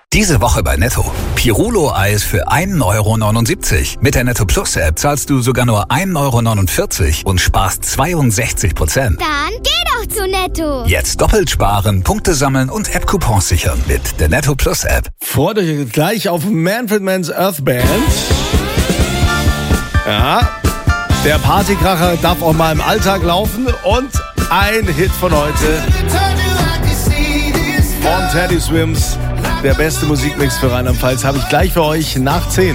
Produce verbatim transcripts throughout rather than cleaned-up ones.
Diese Woche bei Netto. Pirulo-Eis für ein Euro neunundsiebzig. Mit der Netto Plus App zahlst du sogar nur ein Euro neunundvierzig und sparst zweiundsechzig Prozent. Dann geh doch zu Netto. Jetzt doppelt sparen, Punkte sammeln und App-Coupons sichern mit der Netto Plus App. Freut euch gleich auf Manfred Mann's Earth Band. Ja, der Partykracher darf auch mal im Alltag laufen und ein Hit von heute von Teddy Swims. Der beste Musikmix für Rheinland-Pfalz habe ich gleich für euch nach zehn.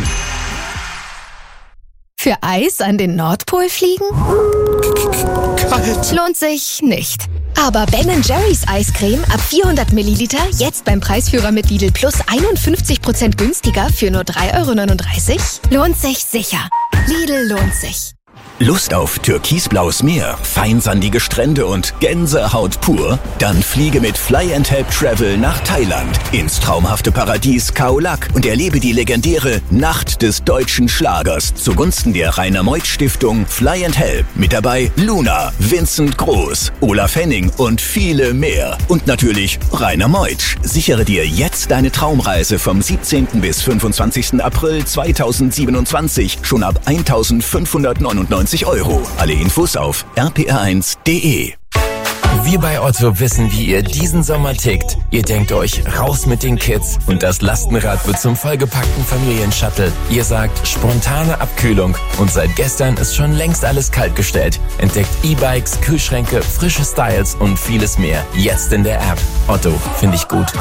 Für Eis an den Nordpol fliegen? Kalt. Lohnt sich nicht. Aber Ben and Jerry's Eiscreme ab vierhundert Milliliter jetzt beim Preisführer mit Lidl Plus einundfünfzig Prozent günstiger für nur drei Euro neununddreißig? Lohnt sich sicher. Lidl lohnt sich. Lust auf türkisblaues Meer, feinsandige Strände und Gänsehaut pur? Dann fliege mit Fly and Help Travel nach Thailand ins traumhafte Paradies Khao Lak und erlebe die legendäre Nacht des deutschen Schlagers zugunsten der Rainer Meuth Stiftung Fly and Help. Mit dabei Luna, Vincent Groß, Olaf Henning und viele mehr. Und natürlich Rainer Meuth. Sichere dir jetzt deine Traumreise vom siebzehnten bis fünfundzwanzigsten April zweitausendsiebenundzwanzig schon ab eintausendfünfhundertneunundneunzig Euro. Alle Infos auf r p r eins punkt d e. Wir bei Otto wissen, wie ihr diesen Sommer tickt. Ihr denkt euch, raus mit den Kids und das Lastenrad wird zum vollgepackten Familienshuttle. Ihr sagt, spontane Abkühlung und seit gestern ist schon längst alles kaltgestellt. Entdeckt E-Bikes, Kühlschränke, frische Styles und vieles mehr. Jetzt in der App. Otto, finde ich gut.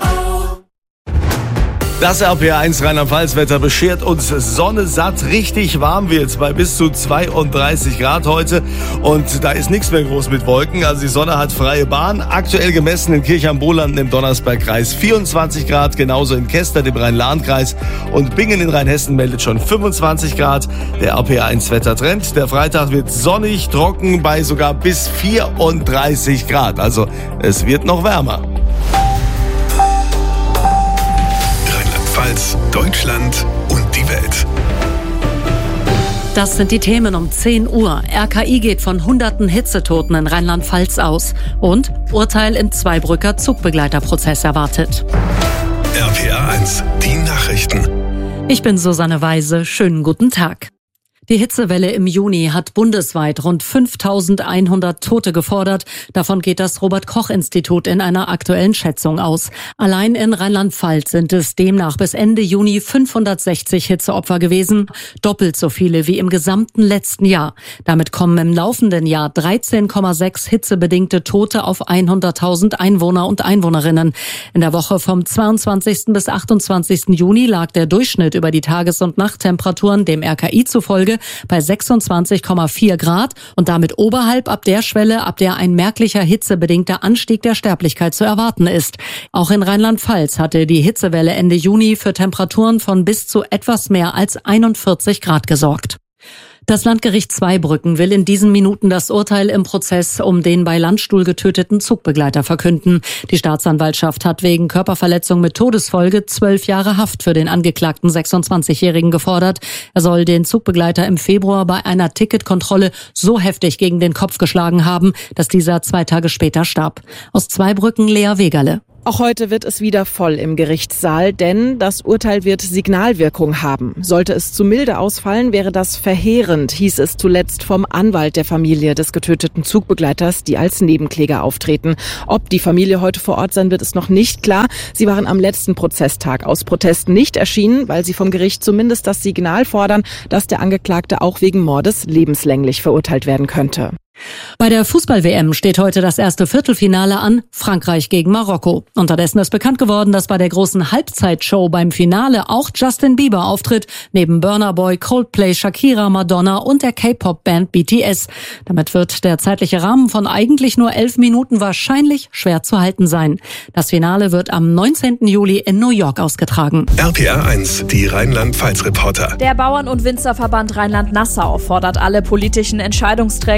Das R P R eins Rheinland-Pfalz-Wetter beschert uns Sonne satt. Richtig warm wird's bei bis zu zweiunddreißig Grad heute. Und da ist nichts mehr groß mit Wolken. Also die Sonne hat freie Bahn. Aktuell gemessen in Kirch am Bohlanden im Donnersbergkreis vierundzwanzig Grad. Genauso in Kester, dem Rhein-Lahn-Kreis. Und Bingen in Rheinhessen meldet schon fünfundzwanzig Grad. Der R P R eins Wettertrend. Der Freitag wird sonnig, trocken bei sogar bis vierunddreißig Grad. Also es wird noch wärmer. Deutschland und die Welt. Das sind die Themen um zehn Uhr. R K I geht von hunderten Hitzetoten in Rheinland-Pfalz aus. Und Urteil im Zweibrücker Zugbegleiterprozess erwartet. R P R eins, die Nachrichten. Ich bin Susanne Weise. Schönen guten Tag. Die Hitzewelle im Juni hat bundesweit rund fünftausendeinhundert Tote gefordert. Davon geht das Robert-Koch-Institut in einer aktuellen Schätzung aus. Allein in Rheinland-Pfalz sind es demnach bis Ende Juni fünfhundertsechzig Hitzeopfer gewesen. Doppelt so viele wie im gesamten letzten Jahr. Damit kommen im laufenden Jahr dreizehn Komma sechs hitzebedingte Tote auf hunderttausend Einwohner und Einwohnerinnen. In der Woche vom zweiundzwanzigsten bis achtundzwanzigsten Juni lag der Durchschnitt über die Tages- und Nachttemperaturen dem R K I zufolge bei sechsundzwanzig Komma vier Grad und damit oberhalb ab der Schwelle, ab der ein merklicher hitzebedingter Anstieg der Sterblichkeit zu erwarten ist. Auch in Rheinland-Pfalz hatte die Hitzewelle Ende Juni für Temperaturen von bis zu etwas mehr als einundvierzig Grad gesorgt. Das Landgericht Zweibrücken will in diesen Minuten das Urteil im Prozess um den bei Landstuhl getöteten Zugbegleiter verkünden. Die Staatsanwaltschaft hat wegen Körperverletzung mit Todesfolge zwölf Jahre Haft für den angeklagten sechsundzwanzigjährigen gefordert. Er soll den Zugbegleiter im Februar bei einer Ticketkontrolle so heftig gegen den Kopf geschlagen haben, dass dieser zwei Tage später starb. Aus Zweibrücken Lea Wegerle. Auch heute wird es wieder voll im Gerichtssaal, denn das Urteil wird Signalwirkung haben. Sollte es zu milde ausfallen, wäre das verheerend, hieß es zuletzt vom Anwalt der Familie des getöteten Zugbegleiters, die als Nebenkläger auftreten. Ob die Familie heute vor Ort sein wird, ist noch nicht klar. Sie waren am letzten Prozesstag aus Protest nicht erschienen, weil sie vom Gericht zumindest das Signal fordern, dass der Angeklagte auch wegen Mordes lebenslänglich verurteilt werden könnte. Bei der Fußball-W M steht heute das erste Viertelfinale an, Frankreich gegen Marokko. Unterdessen ist bekannt geworden, dass bei der großen Halbzeitshow beim Finale auch Justin Bieber auftritt, neben Burna Boy, Coldplay, Shakira, Madonna und der K-Pop-Band B T S. Damit wird der zeitliche Rahmen von eigentlich nur elf Minuten wahrscheinlich schwer zu halten sein. Das Finale wird am neunzehnten Juli in New York ausgetragen. R P R eins, die Rheinland-Pfalz-Reporter. Der Bauern- und Winzerverband Rheinland-Nassau fordert alle politischen Entscheidungsträger auf,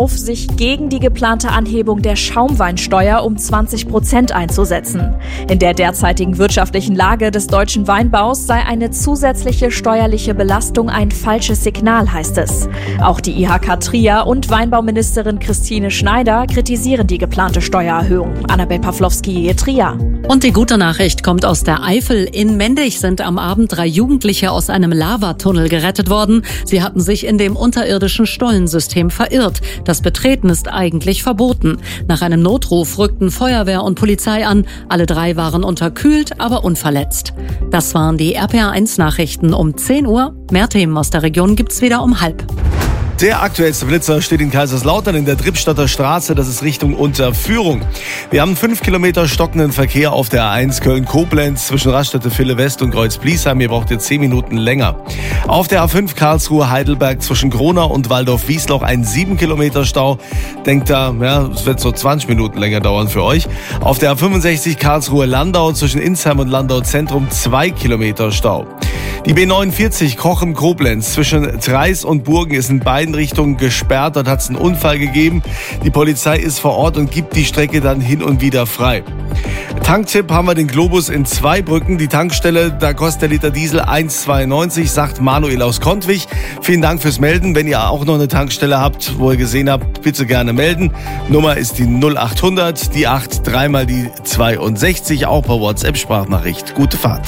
auf, sich gegen die geplante Anhebung der Schaumweinsteuer um zwanzig Prozent einzusetzen. In der derzeitigen wirtschaftlichen Lage des deutschen Weinbaus sei eine zusätzliche steuerliche Belastung ein falsches Signal, heißt es. Auch die I H K Trier und Weinbauministerin Christine Schneider kritisieren die geplante Steuererhöhung. Annabel Pawlowski, Trier. Und die gute Nachricht kommt aus der Eifel. In Mendig sind am Abend drei Jugendliche aus einem Lavatunnel gerettet worden. Sie hatten sich in dem unterirdischen Stollensystem verirrt. Das Betreten ist eigentlich verboten. Nach einem Notruf rückten Feuerwehr und Polizei an. Alle drei waren unterkühlt, aber unverletzt. Das waren die R P R eins Nachrichten um zehn Uhr. Mehr Themen aus der Region gibt's wieder um halb. Der aktuellste Blitzer steht in Kaiserslautern in der Trippstadter Straße, das ist Richtung Unterführung. Wir haben fünf Kilometer stockenden Verkehr auf der A eins Köln-Koblenz zwischen Raststätte Ville West und Kreuz-Bliesheim. Ihr braucht jetzt zehn Minuten länger. Auf der A fünf Karlsruhe-Heidelberg zwischen Gronau und Waldorf-Wiesloch ein sieben Kilometer Stau. Denkt da, ja, es wird so zwanzig Minuten länger dauern für euch. Auf der A fünfundsechzig Karlsruhe-Landau zwischen Insheim und Landau-Zentrum zwei Kilometer Stau. Die B neunundvierzig Kochem-Koblenz zwischen Treis und Burgen ist in beiden Richtungen gesperrt. Dort hat es einen Unfall gegeben. Die Polizei ist vor Ort und gibt die Strecke dann hin und wieder frei. Tanktipp haben wir den Globus in Zweibrücken. Die Tankstelle, da kostet der Liter Diesel eins Komma zweiundneunzig, sagt Manuel aus Kontwig. Vielen Dank fürs Melden. Wenn ihr auch noch eine Tankstelle habt, wo ihr gesehen habt, bitte gerne melden. Nummer ist die null achthundert, die acht, dreimal die zweiundsechzig, auch per WhatsApp-Sprachnachricht. Gute Fahrt.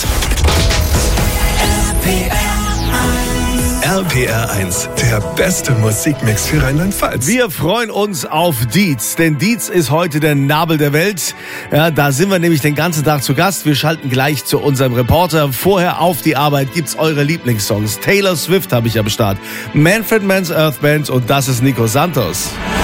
R P R eins, der beste Musikmix für Rheinland-Pfalz. Wir freuen uns auf Dietz, denn Dietz ist heute der Nabel der Welt. Ja, da sind wir nämlich den ganzen Tag zu Gast. Wir schalten gleich zu unserem Reporter. Vorher auf die Arbeit gibt's eure Lieblingssongs. Taylor Swift habe ich am Start, Manfred Mann's Earth Band und das ist Nico Santos.